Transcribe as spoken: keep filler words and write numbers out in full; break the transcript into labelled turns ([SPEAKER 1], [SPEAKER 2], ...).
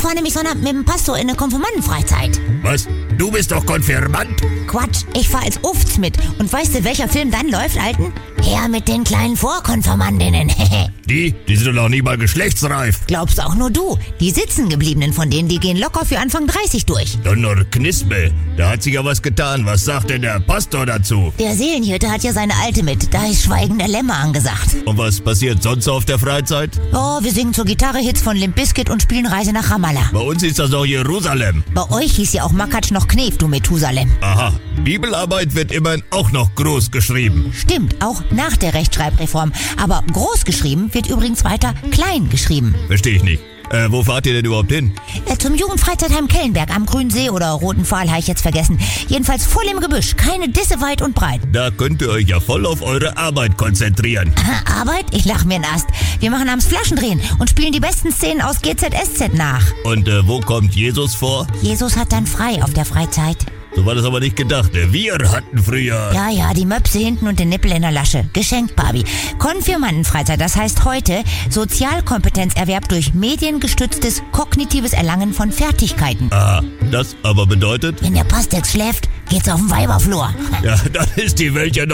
[SPEAKER 1] fahre nämlich Sonnabend mit dem Pastor in eine Konfirmandenfreizeit.
[SPEAKER 2] Was? Du bist doch Konfirmand?
[SPEAKER 1] Quatsch, ich fahre als Ufts mit. Und weißt du, welcher Film dann läuft, Alten? Her mit den kleinen Vorkonfirmandinnen.
[SPEAKER 2] Die? Die sind doch noch nie mal geschlechtsreif.
[SPEAKER 1] Glaubst auch nur du. Die Sitzengebliebenen von denen, die gehen locker für Anfang dreißig durch.
[SPEAKER 2] Donner Knispel, da hat sich ja was getan. Was sagt denn der Pastor dazu?
[SPEAKER 1] Der Seelenhirte hat ja seine Alte mit. Da ist Schweigen der Lämmer angesagt.
[SPEAKER 2] Und was passiert sonst auf der Freizeit?
[SPEAKER 1] Oh, wir singen zur Gitarre Hits von Limp Bizkit und spielen Reise nach Ramallah.
[SPEAKER 2] Bei uns ist das doch Jerusalem.
[SPEAKER 1] Bei euch hieß ja auch Makatsch noch Knef, du Methusalem.
[SPEAKER 2] Aha, Bibelarbeit wird immerhin auch noch groß geschrieben.
[SPEAKER 1] Stimmt, auch nach der Rechtschreibreform. Aber groß geschrieben wird übrigens weiter klein geschrieben.
[SPEAKER 2] Verstehe ich nicht. Äh, wo fahrt ihr denn überhaupt hin?
[SPEAKER 1] Äh, zum Jugendfreizeitheim Kellenberg am Grünen See oder Roten Pfahl, habe ich jetzt vergessen. Jedenfalls voll im Gebüsch, keine Disse weit und breit.
[SPEAKER 2] Da könnt ihr euch ja voll auf eure Arbeit konzentrieren.
[SPEAKER 1] Aha, Arbeit? Ich lach mir einen Ast. Wir machen abends Flaschendrehen und spielen die besten Szenen aus G Z S Z nach.
[SPEAKER 2] Und äh, wo kommt Jesus vor?
[SPEAKER 1] Jesus hat dann frei auf der Freizeit.
[SPEAKER 2] So war das aber nicht gedacht. Wir hatten früher...
[SPEAKER 1] Ja, ja, die Möpse hinten und den Nippel in der Lasche. Geschenkt, Barbie. Konfirmandenfreizeit, das heißt heute Sozialkompetenzerwerb durch mediengestütztes kognitives Erlangen von Fertigkeiten.
[SPEAKER 2] Ah, das aber bedeutet...
[SPEAKER 1] Wenn der Pastex schläft, geht's auf den Weiberflur.
[SPEAKER 2] Ja, dann ist die Welt ja noch